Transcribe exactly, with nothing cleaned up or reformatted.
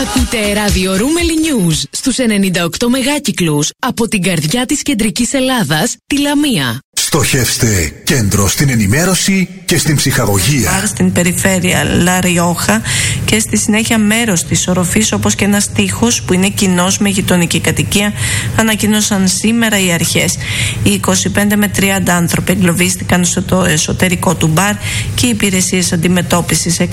Ακούτε ράδιο Ρούμελι News στους ενενήντα οκτώ μεγάκυκλους από την καρδιά της κεντρικής Ελλάδας, τη Λαμία. Στοχεύστε κέντρο στην ενημέρωση και στην ψυχαγωγία. Στην περιφέρεια Λα Ριόχα και στη συνέχεια μέρος της οροφής, όπως και ένας τείχος που είναι κοινός με γειτονική κατοικία, ανακοίνωσαν σήμερα οι αρχές. Οι είκοσι πέντε με τριάντα άνθρωποι εγκλωβίστηκαν στο το εσωτερικό του μπαρ και οι υπηρεσίες αντιμετώπισης